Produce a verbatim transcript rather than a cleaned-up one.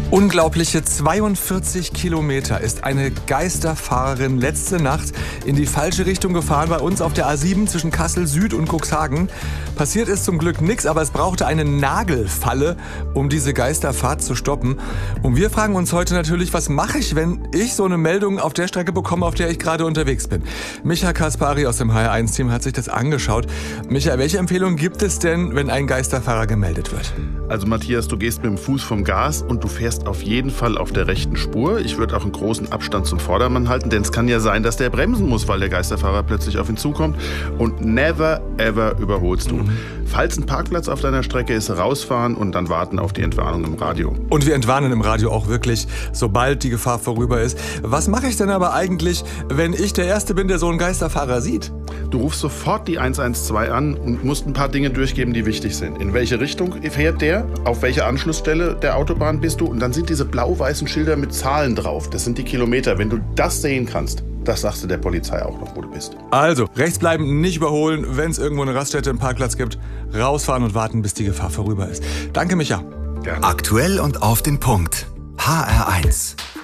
Unglaubliche zweiundvierzig Kilometer ist eine Geisterfahrerin letzte Nacht in die falsche Richtung gefahren bei uns auf der A sieben zwischen Kassel Süd und Cuxhagen. Passiert ist zum Glück nichts, aber es brauchte eine Nagelfalle, um diese Geisterfahrt zu stoppen. Und wir fragen uns heute natürlich, was mache ich, wenn ich so eine Meldung auf der Strecke bekomme, auf der ich gerade unterwegs bin? Micha Kaspari aus dem H R eins Team hat sich das angeschaut. Micha, welche Empfehlung gibt es denn, wenn ein Geisterfahrer gemeldet wird? Also Matthias, du gehst mit dem Fuß vom Gas und du fährst auf jeden Fall auf der rechten Spur. Ich würde auch einen großen Abstand zum Vordermann halten, denn es kann ja sein, dass der bremsen muss, weil der Geisterfahrer plötzlich auf ihn zukommt. Und never ever überholst du. Mhm. Falls ein Parkplatz auf deiner Strecke ist, rausfahren und dann warten auf die Entwarnung im Radio. Und wir entwarnen im Radio auch wirklich, sobald die Gefahr vorüber ist. Was mache ich denn aber eigentlich, wenn ich der Erste bin, der so einen Geisterfahrer sieht? Du rufst sofort die eins eins zwei an und musst ein paar Dinge durchgeben, die wichtig sind. In welche Richtung fährt der? Auf welcher Anschlussstelle der Autobahn bist du? Und dann sind diese blau-weißen Schilder mit Zahlen drauf. Das sind die Kilometer. Wenn du das sehen kannst, das sagst du der Polizei auch noch, wo du bist. Also, rechts bleiben, nicht überholen. Wenn es irgendwo eine Raststätte, einen Parkplatz gibt, rausfahren und warten, bis die Gefahr vorüber ist. Danke, Micha. Gerne. Aktuell und auf den Punkt. H R eins.